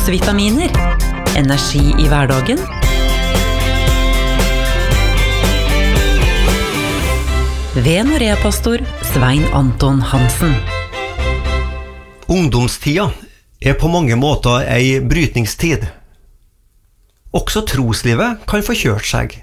Trosvitaminer. Energi i hverdagen. Ved Norea-pastor Svein Anton Hansen. Ungdomstida på mange måter ei brytningstid. Også troslivet kan få kjørt seg.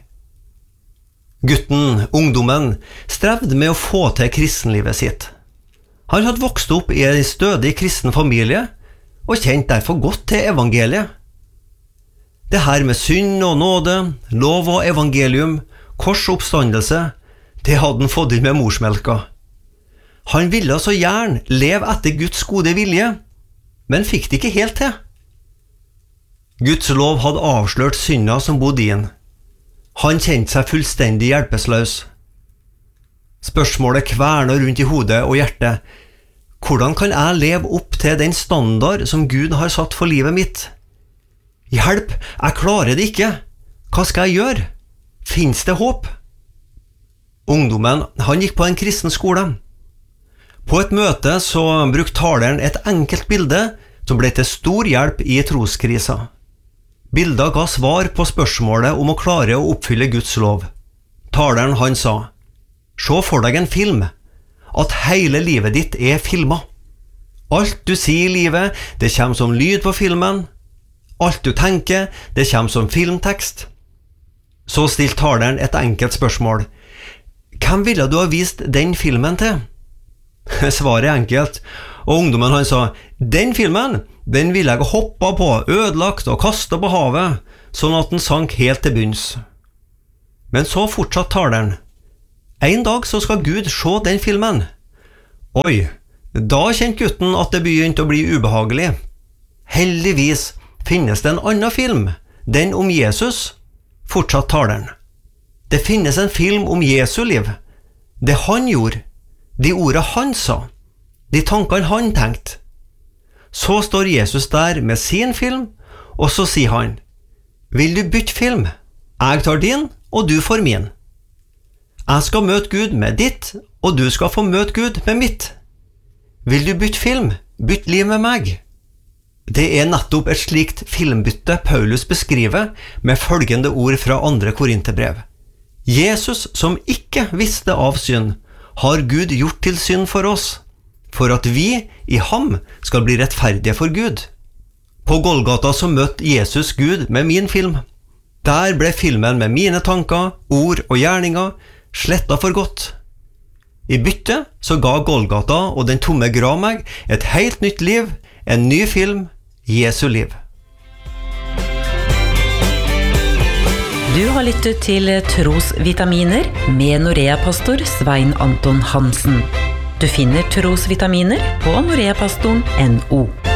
Gutten, ungdommen, strevde med å få til kristenlivet sitt. Han hadde vokst opp i en stødig kristen familie, og kjent derfor godt til evangeliet. Det her med synd og nåde, lov og evangelium, kors og oppstandelse, det hadde han fått inn med morsmelka. Han ville så gjerne leve etter Guds gode vilje, men fikk det ikke helt til. Guds lov hadde avslørt synda som bodde i han. Han kjente seg fullstendig hjelpeløs. Spørsmålet kverner rundt i hodet og hjertet. Hvordan kan jeg leve opp til den standard som Gud har satt for livet mitt? Hjelp, jeg klarer det ikke. Hva skal jeg gjøre? Finnes det håp? Ungdommen, han gikk på en kristen skole. På et møte så brukte taleren et enkelt bilde som ble til stor hjelp i troskrisa. Bildet ga svar på spørsmålet om å klare å oppfylle Guds lov. Taleren han sa, «Se for deg en film, at hele livet ditt filmet. Alt du sier i livet, det kommer som lyd på filmen. Alt du tenker, det kommer som filmtekst.» Så stilte taleren et enkelt spørsmål. «Hvem ville du ha vist den filmen til?» Svaret enkelt, og ungdommen han sa, «Den filmen, den ville jeg hoppe på, ødelagt og kastet på havet, sånn at den sank helt til bunns.» Men så fortsatte taleren. «En dag så skal Gud se den filmen.» Oi, da kjente gutten at det begynte å bli ubehagelig. Heldigvis finnes det en annen film, den om Jesus, fortsatte taleren. Det finnes en film om Jesu liv. Det han gjorde, de ordene han sa, de tankene han tenkte. Så står Jesus der med sin film, og så sier han, «Vil du bytte film? Jeg tar din, og du får min. Jeg skal møte Gud med ditt, og du skal få møte Gud med mitt. Vil du bytte film? Bytt liv med meg.» Det nettopp et slikt filmbytte Paulus beskriver med følgende ord fra 2. Korinterbrev. Jesus, som ikke visste av synd, har Gud gjort til synd for oss, for at vi i ham skal bli rettferdige for Gud. På Golgata så møtte Jesus Gud med min film. Der ble filmen med mine tanker, ord og gjerninger slettet for godt. I bytte så ga Golgata og den tomme grav meg et helt nytt liv, en ny film, Jesu liv. Du har lyttet til Trosvitaminer med Norea-pastor Svein Anton Hansen. Du finner Trosvitaminer på noreapastoren.no.